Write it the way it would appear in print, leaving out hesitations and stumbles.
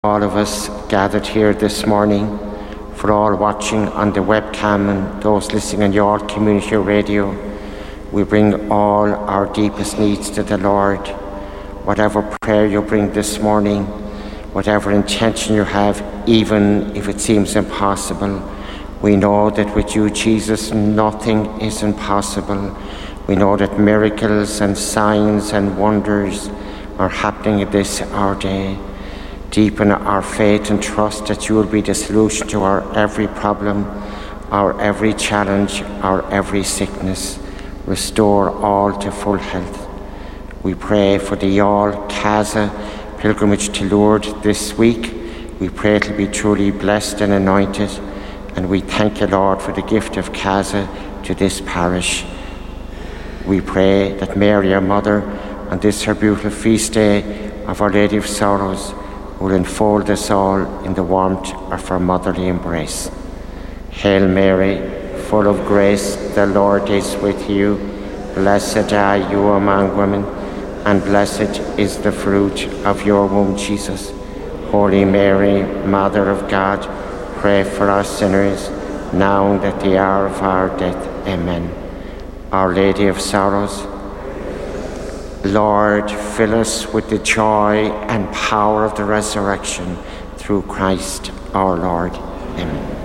all of us gathered here this morning, for all watching on the webcam and those listening on your community radio. We bring all our deepest needs to the Lord. Whatever prayer you bring this morning, whatever intention you have, even if it seems impossible, we know that with you, Jesus, nothing is impossible. We know that miracles and signs and wonders are happening at this our day. Deepen our faith and trust that you will be the solution to our every problem, our every challenge, our every sickness. Restore all to full health. We pray for the All Casa pilgrimage to Lourdes this week. We pray it will be truly blessed and anointed. And we thank you, Lord, for the gift of Casa to this parish. We pray that Mary, our Mother, on this her beautiful feast day of Our Lady of Sorrows, will enfold us all in the warmth of her motherly embrace. Hail Mary, full of grace, the Lord is with you. Blessed are you among women, and blessed is the fruit of your womb, Jesus. Holy Mary, Mother of God, pray for us sinners, now and at the hour of our death. Amen. Our Lady of Sorrows, Lord, fill us with the joy and power of the resurrection through Christ our Lord. Amen.